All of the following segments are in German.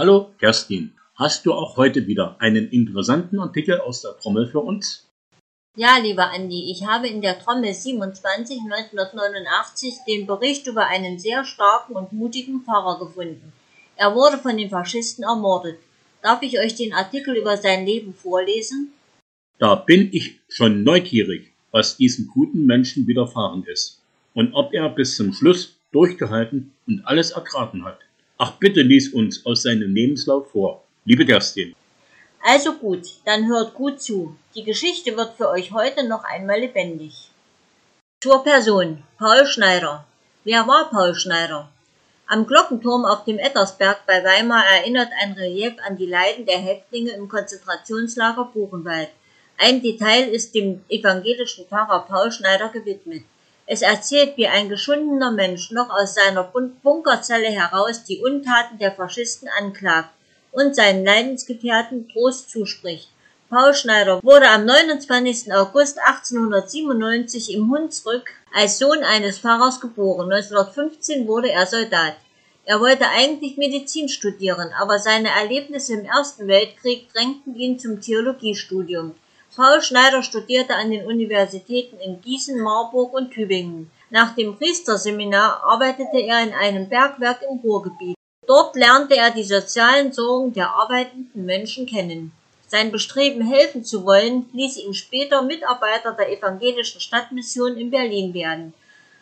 Hallo Kerstin, hast du auch heute wieder einen interessanten Artikel aus der Trommel für uns? Ja, lieber Andi, ich habe in der Trommel 27 1989 den Bericht über einen sehr starken und mutigen Pfarrer gefunden. Er wurde von den Faschisten ermordet. Darf ich euch den Artikel über sein Leben vorlesen? Da bin ich schon neugierig, was diesem guten Menschen widerfahren ist und ob er bis zum Schluss durchgehalten und alles ertragen hat. Ach, bitte lies uns aus seinem Lebenslauf vor, liebe Kerstin. Also gut, dann hört gut zu. Die Geschichte wird für euch heute noch einmal lebendig. Zur Person: Paul Schneider. Wer war Paul Schneider? Am Glockenturm auf dem Ettersberg bei Weimar erinnert ein Relief an die Leiden der Häftlinge im Konzentrationslager Buchenwald. Ein Detail ist dem evangelischen Pfarrer Paul Schneider gewidmet. Es erzählt, wie ein geschundener Mensch noch aus seiner Bunkerzelle heraus die Untaten der Faschisten anklagt und seinen Leidensgefährten Trost zuspricht. Paul Schneider wurde am 29. August 1897 im Hunsrück als Sohn eines Pfarrers geboren. 1915 wurde er Soldat. Er wollte eigentlich Medizin studieren, aber seine Erlebnisse im Ersten Weltkrieg drängten ihn zum Theologiestudium. Paul Schneider studierte an den Universitäten in Gießen, Marburg und Tübingen. Nach dem Priesterseminar arbeitete er in einem Bergwerk im Ruhrgebiet. Dort lernte er die sozialen Sorgen der arbeitenden Menschen kennen. Sein Bestreben, helfen zu wollen, ließ ihn später Mitarbeiter der evangelischen Stadtmission in Berlin werden.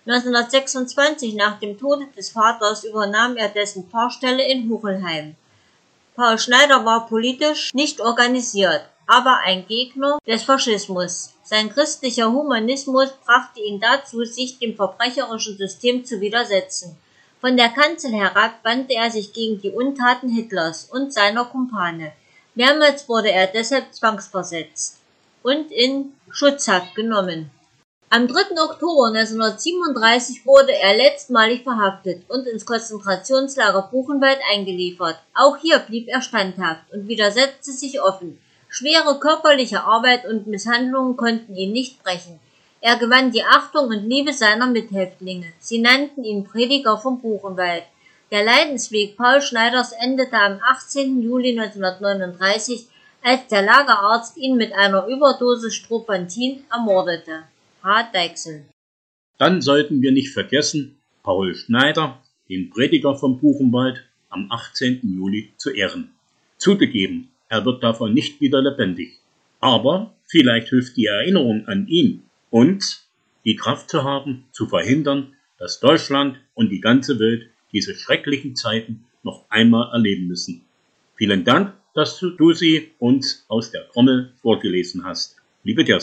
1926, nach dem Tode des Vaters, übernahm er dessen Pfarrstelle in Huchelheim. Paul Schneider war politisch nicht organisiert, aber ein Gegner des Faschismus. Sein christlicher Humanismus brachte ihn dazu, sich dem verbrecherischen System zu widersetzen. Von der Kanzel herab wandte er sich gegen die Untaten Hitlers und seiner Kumpane. Mehrmals wurde er deshalb zwangsversetzt und in Schutzhaft genommen. Am 3. Oktober 1937 wurde er letztmalig verhaftet und ins Konzentrationslager Buchenwald eingeliefert. Auch hier blieb er standhaft und widersetzte sich offen. Schwere körperliche Arbeit und Misshandlungen konnten ihn nicht brechen. Er gewann die Achtung und Liebe seiner Mithäftlinge. Sie nannten ihn Prediger vom Buchenwald. Der Leidensweg Paul Schneiders endete am 18. Juli 1939, als der Lagerarzt ihn mit einer Überdosis Stropantin ermordete. H. Deichsel. Dann sollten wir nicht vergessen, Paul Schneider, den Prediger vom Buchenwald, am 18. Juli zu ehren. Zugegeben, er wird davon nicht wieder lebendig. Aber vielleicht hilft die Erinnerung an ihn, uns die Kraft zu haben, zu verhindern, dass Deutschland und die ganze Welt diese schrecklichen Zeiten noch einmal erleben müssen. Vielen Dank, dass du sie uns aus der Trommel vorgelesen hast. Liebe Kerstin.